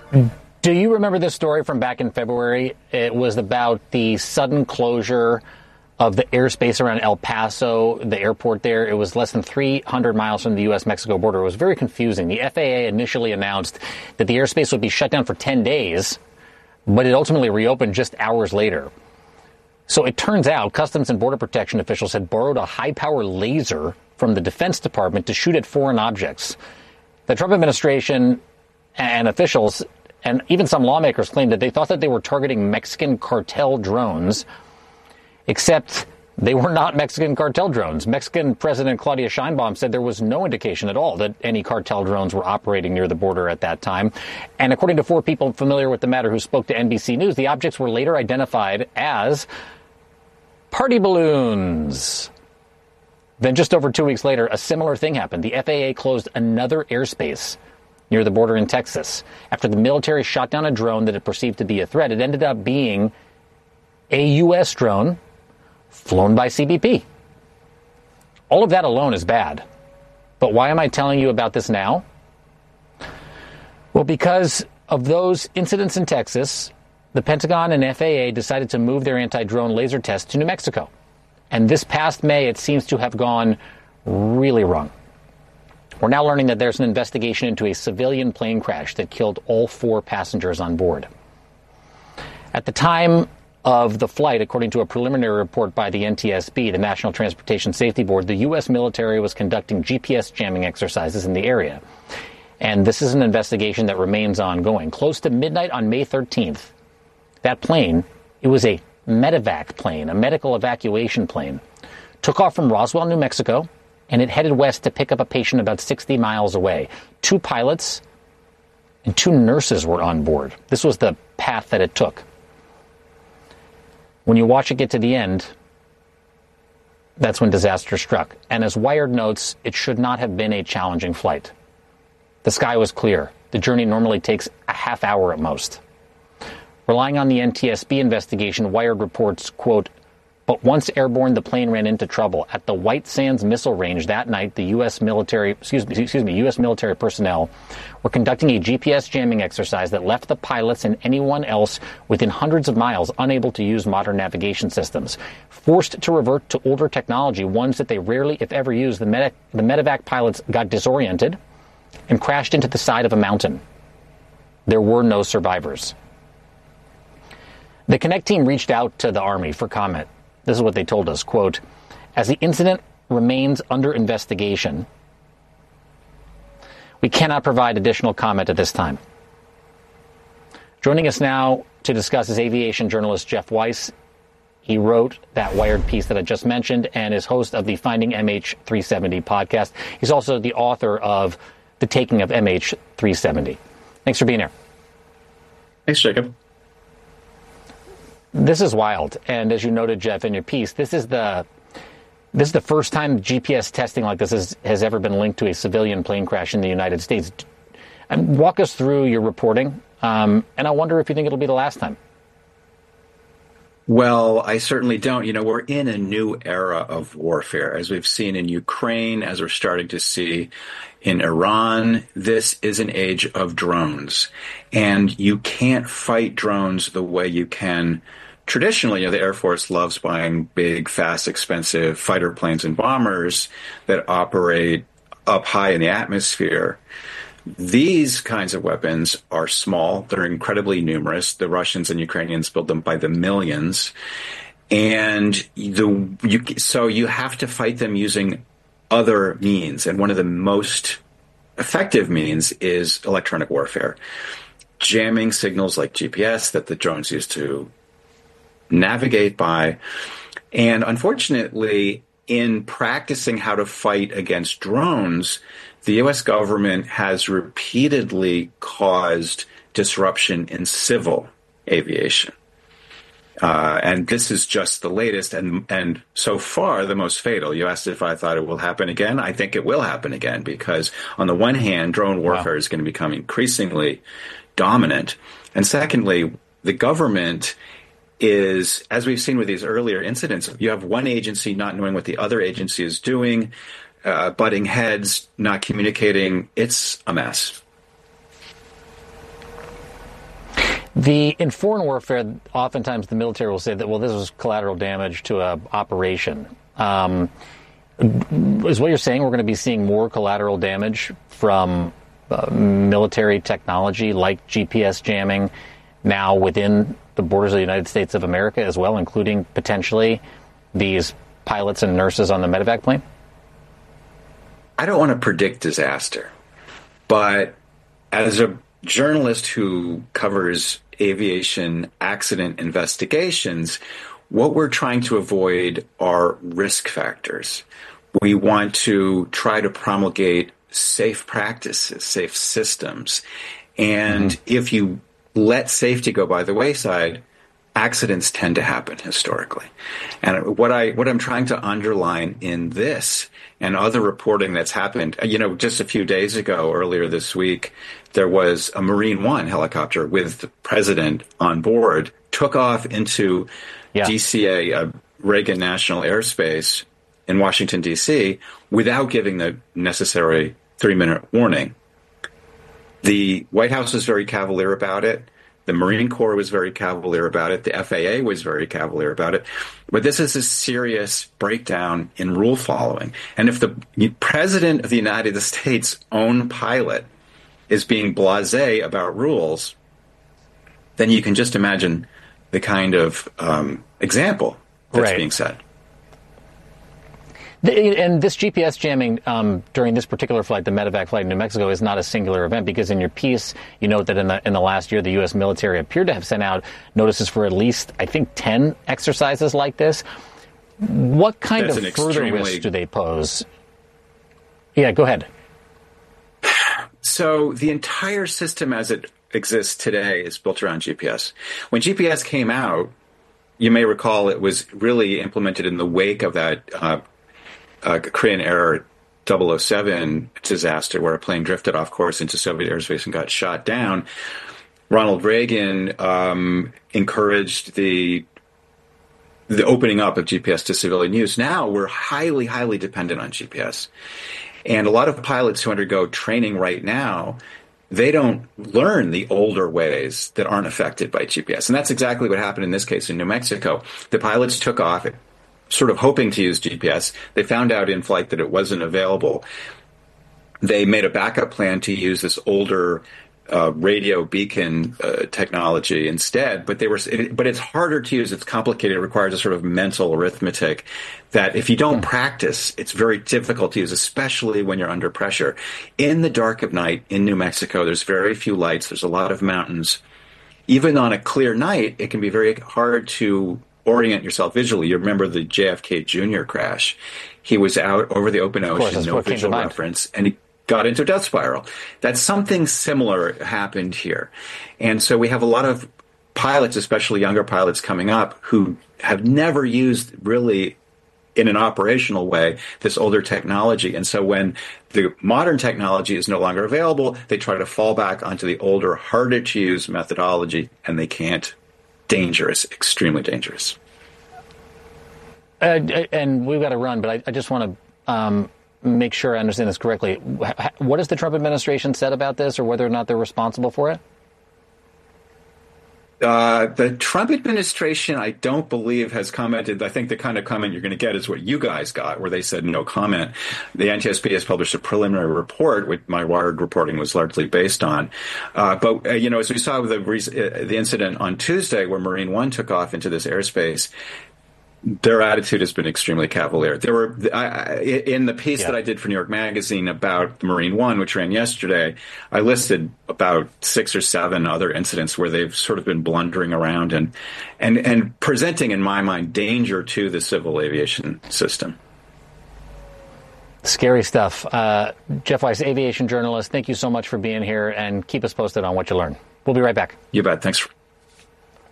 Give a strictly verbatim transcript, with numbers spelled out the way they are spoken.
Do you remember this story from back in February? It was about the sudden closure of the airspace around El Paso, the airport there. It was less than three hundred miles from the U S Mexico border. It was very confusing. The F A A initially announced that the airspace would be shut down for ten days, but it ultimately reopened just hours later. So it turns out Customs and Border Protection officials had borrowed a high-power laser from the Defense Department to shoot at foreign objects. The Trump administration and officials and even some lawmakers claimed that they thought that they were targeting Mexican cartel drones, except they were not Mexican cartel drones. Mexican President Claudia Sheinbaum said there was no indication at all that any cartel drones were operating near the border at that time. And according to four people familiar with the matter who spoke to N B C News, the objects were later identified as party balloons. Then just over two weeks later, a similar thing happened. The F A A closed another airspace near the border in Texas after the military shot down a drone that it perceived to be a threat. It ended up being a U S drone flown by C B P. All of that alone is bad. But why am I telling you about this now? Well, because of those incidents in Texas, the Pentagon and F A A decided to move their anti-drone laser tests to New Mexico. And this past May, it seems to have gone really wrong. We're now learning that there's an investigation into a civilian plane crash that killed all four passengers on board. At the time of the flight, according to a preliminary report by the N T S B, the National Transportation Safety Board, the U S military was conducting G P S jamming exercises in the area. And this is an investigation that remains ongoing. Close to midnight on May thirteenth, that plane, it was a medevac plane, a medical evacuation plane, took off from Roswell, New Mexico, and it headed west to pick up a patient about sixty miles away. Two pilots and two nurses were on board. This was the path that it took. When you watch it get to the end, that's when disaster struck. And as Wired notes, it should not have been a challenging flight. The sky was clear. The journey normally takes a half hour at most. Relying on the N T S B investigation, Wired reports, quote, but once airborne, the plane ran into trouble. At the White Sands Missile Range that night, the U S military, excuse me, excuse me, U S military personnel were conducting a G P S jamming exercise that left the pilots and anyone else within hundreds of miles unable to use modern navigation systems. Forced to revert to older technology, ones that they rarely, if ever, used, the, med- the medevac pilots got disoriented and crashed into the side of a mountain. There were no survivors. The Connect team reached out to the Army for comment. This is what they told us, quote, as the incident remains under investigation, we cannot provide additional comment at this time. Joining us now to discuss is aviation journalist Jeff Weiss. He wrote that Wired piece that I just mentioned and is host of the Finding M H three seventy podcast. He's also the author of The Taking of M H three seventy. Thanks for being here. Thanks, Jacob. This is wild. And as you noted, Jeff, in your piece, this is the this is the first time G P S testing like this is, has ever been linked to a civilian plane crash in the United States. And walk us through your reporting. Um, and I wonder if you think it'll be the last time. Well, I certainly don't. You know, we're in a new era of warfare, as we've seen in Ukraine, as we're starting to see in Iran. This is an age of drones, and you can't fight drones the way you can traditionally. You know, the Air Force loves buying big, fast, expensive fighter planes and bombers that operate up high in the atmosphere. These kinds of weapons are small. They're incredibly numerous. The Russians and Ukrainians build them by the millions. And the you, so you have to fight them using other means. And one of the most effective means is electronic warfare. Jamming signals like G P S that the drones use to navigate by. And unfortunately, in practicing how to fight against drones, the U S government has repeatedly caused disruption in civil aviation. Uh, and this is just the latest and, and so far the most fatal. You asked if I thought it will happen again. I think it will happen again because on the one hand, drone warfare wow. is going to become increasingly dominant. And secondly, the government is, as we've seen with these earlier incidents, you have one agency not knowing what the other agency is doing, uh, butting heads, not communicating. It's a mess. The in foreign warfare, oftentimes the military will say that, well, this was collateral damage to a operation. Um, is what you're saying we're going to be seeing more collateral damage from uh, military technology like G P S jamming now within the borders of the United States of America as well, including potentially these pilots and nurses on the medevac plane? I don't want to predict disaster, but as a journalist who covers aviation accident investigations, what we're trying to avoid are risk factors. We want to try to promulgate safe practices, safe systems. And mm-hmm. if you let safety go by the wayside, accidents tend to happen historically. And what I what I'm trying to underline in this and other reporting that's happened, you know, just a few days ago, earlier this week, there was a Marine One helicopter with the president on board, took off into yeah. D C A, uh, Reagan National Airspace in Washington, D C, without giving the necessary three-minute warning. The White House was very cavalier about it. The Marine Corps was very cavalier about it. The F A A was very cavalier about it. But this is a serious breakdown in rule following. And if the president of the United States' own pilot is being blasé about rules, then you can just imagine the kind of um, example that's right. being set. And this G P S jamming um, during this particular flight, the medevac flight in New Mexico, is not a singular event, because in your piece, you note that in the in the last year, the U S military appeared to have sent out notices for at least, I think, ten exercises like this. What kind That's of further extremely... risk do they pose? Yeah, go ahead. So the entire system as it exists today is built around G P S. When G P S came out, you may recall it was really implemented in the wake of that uh, Uh, Korean Air double oh seven disaster, where a plane drifted off course into Soviet airspace and got shot down. Ronald Reagan um, encouraged the the opening up of G P S to civilian use. Now we're highly, highly dependent on G P S. And a lot of pilots who undergo training right now, they don't learn the older ways that aren't affected by G P S. And that's exactly what happened in this case in New Mexico. The pilots took off sort of hoping to use G P S. They found out in flight that it wasn't available. They made a backup plan to use this older uh, radio beacon uh, technology instead, but they were. It, but it's harder to use. It's complicated. It requires a sort of mental arithmetic that if you don't practice, it's very difficult to use, especially when you're under pressure. In the dark of night in New Mexico, there's very few lights. There's a lot of mountains. Even on a clear night, it can be very hard to orient yourself visually. You remember the J F K Junior crash. He was out over the open ocean, course, no visual reference, and he got into a death spiral. That something similar happened here. And so we have a lot of pilots, especially younger pilots coming up, who have never used really in an operational way this older technology. And so when the modern technology is no longer available, they try to fall back onto the older, harder to use methodology, and they can't. Dangerous, extremely dangerous. Uh, and we've got to run, but I, I just want to um, make sure I understand this correctly. What has the Trump administration said about this, or whether or not they're responsible for it? Uh, the Trump administration, I don't believe, has commented. I think the kind of comment you're going to get is what you guys got, where they said no comment. The N T S B has published a preliminary report, which my Wired reporting was largely based on. Uh, but, uh, you know, as we saw with the, uh, the incident on Tuesday where Marine One took off into this airspace, their attitude has been extremely cavalier. There were I, in the piece yeah. that I did for New York Magazine about the Marine One, which ran yesterday, I listed about six or seven other incidents where they've sort of been blundering around and and and presenting, in my mind, danger to the civil aviation system. Scary stuff. Uh, Jeff Weiss, aviation journalist, thank you so much for being here, and keep us posted on what you learn. We'll be right back. You bet. Thanks. For-